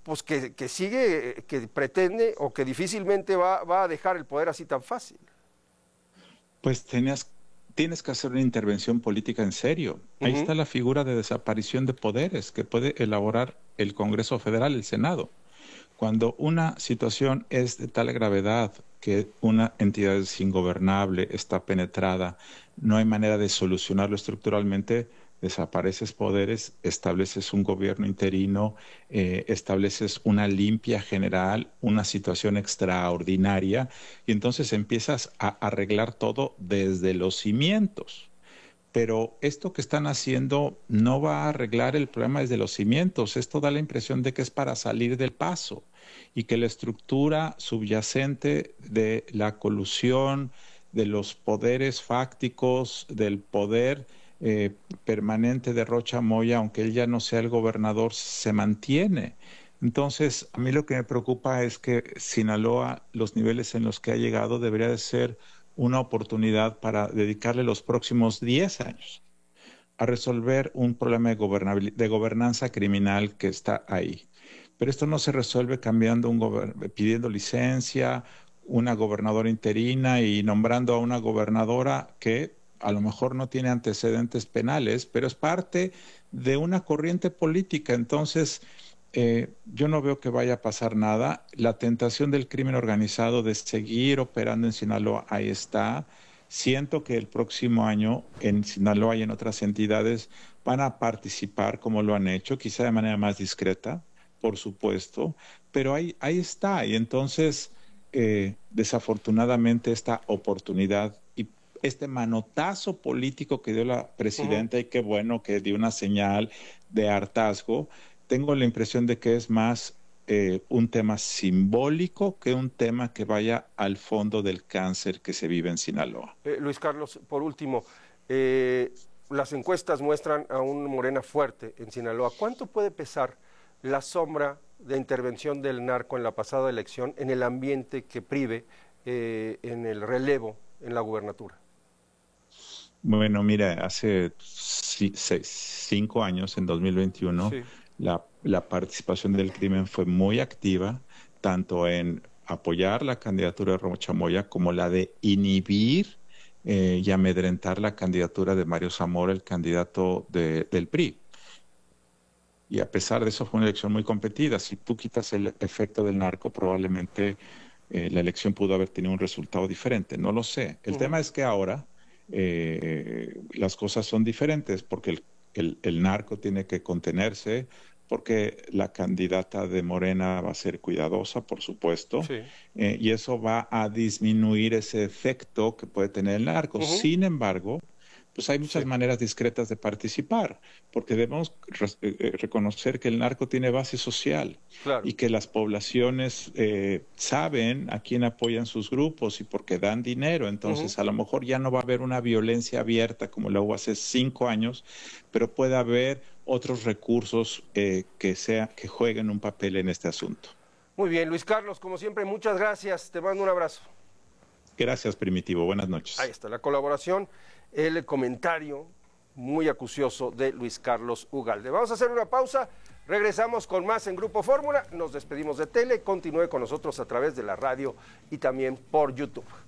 pues que sigue, que pretende o que difícilmente va a dejar el poder así tan fácil. Pues tienes que hacer una intervención política en serio. Ahí está la figura de desaparición de poderes que puede elaborar el Congreso Federal, el Senado. Cuando una situación es de tal gravedad que una entidad es ingobernable, está penetrada, no hay manera de solucionarlo estructuralmente, desapareces poderes, estableces un gobierno interino, estableces una limpia general, una situación extraordinaria, y entonces empiezas a arreglar todo desde los cimientos. Pero esto que están haciendo no va a arreglar el problema desde los cimientos. Esto da la impresión de que es para salir del paso y que la estructura subyacente de la colusión, de los poderes fácticos, del poder permanente de Rocha Moya, aunque él ya no sea el gobernador, se mantiene. Entonces, a mí lo que me preocupa es que Sinaloa, los niveles en los que ha llegado, debería de ser una oportunidad para dedicarle los próximos 10 años a resolver un problema de gobernanza criminal que está ahí. Pero esto no se resuelve cambiando pidiendo licencia, una gobernadora interina y nombrando a una gobernadora que a lo mejor no tiene antecedentes penales, pero es parte de una corriente política. Entonces, yo no veo que vaya a pasar nada. La tentación del crimen organizado de seguir operando en Sinaloa, ahí está. Siento que el próximo año en Sinaloa y en otras entidades van a participar como lo han hecho, quizá de manera más discreta, por supuesto, pero ahí está. Y entonces, desafortunadamente, esta oportunidad y este manotazo político que dio la presidenta, y qué bueno que dio una señal de hartazgo, tengo la impresión de que es más un tema simbólico que un tema que vaya al fondo del cáncer que se vive en Sinaloa. Luis Carlos, por último, las encuestas muestran a un Morena fuerte en Sinaloa. ¿Cuánto puede pesar la sombra de intervención del narco en la pasada elección en el ambiente que prive en el relevo en la gubernatura? Bueno, mira, hace 5 años, en 2021, Sí. la participación del crimen fue muy activa, tanto en apoyar la candidatura de Rocha Moya como la de inhibir y amedrentar la candidatura de Mario Zamora, el candidato del PRI. Y a pesar de eso fue una elección muy competida. Si tú quitas el efecto del narco, probablemente la elección pudo haber tenido un resultado diferente. No lo sé. El tema es que ahora las cosas son diferentes porque el narco tiene que contenerse, porque la candidata de Morena va a ser cuidadosa, por supuesto, Sí. y eso va a disminuir ese efecto que puede tener el narco. Sin embargo, pues hay muchas Sí. maneras discretas de participar, porque debemos reconocer que el narco tiene base social Claro. y que las poblaciones saben a quién apoyan sus grupos y porque dan dinero. Entonces, a lo mejor ya no va a haber una violencia abierta como la hubo hace 5 años, pero puede haber otros recursos que jueguen un papel en este asunto. Muy bien, Luis Carlos, como siempre, muchas gracias. Te mando un abrazo. Gracias, Primitivo. Buenas Ahí noches. está la colaboración, el comentario muy acucioso de Luis Carlos Ugalde. Vamos a hacer una pausa, regresamos con más en Grupo Fórmula, nos despedimos de Tele, continúe con nosotros a través de la radio y también por YouTube.